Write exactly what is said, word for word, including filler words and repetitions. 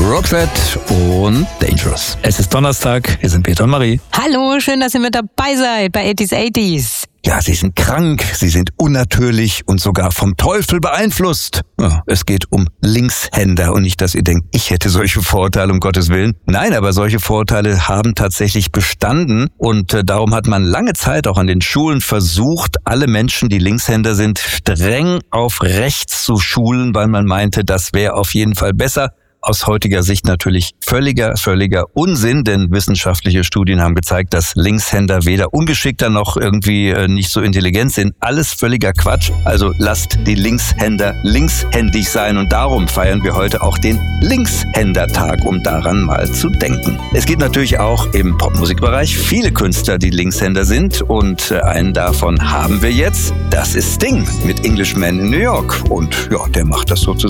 Roxette und Dangerous. Es ist Donnerstag, hier sind Peter und Marie. Hallo, schön, dass ihr mit dabei seid bei eighties eighties. Ja, sie sind krank, sie sind unnatürlich und sogar vom Teufel beeinflusst. Ja, es geht um Linkshänder und nicht, dass ihr denkt, ich hätte solche Vorurteile, um Gottes Willen. Nein, aber solche Vorurteile haben tatsächlich bestanden und äh, darum hat man lange Zeit auch an den Schulen versucht, alle Menschen, die Linkshänder sind, streng auf rechts zu schulen, weil man meinte, das wäre auf jeden Fall besser. Aus heutiger Sicht natürlich völliger, völliger Unsinn, denn wissenschaftliche Studien haben gezeigt, dass Linkshänder weder ungeschickter noch irgendwie äh, nicht so intelligent sind. Alles völliger Quatsch. Also lasst die Linkshänder linkshändig sein und darum feiern wir heute auch den Linkshändertag, um daran mal zu denken. Es gibt natürlich auch im Popmusikbereich viele Künstler, die Linkshänder sind und äh, einen davon haben wir jetzt. Das ist Sting mit Englishman in New York und ja, der macht das sozusagen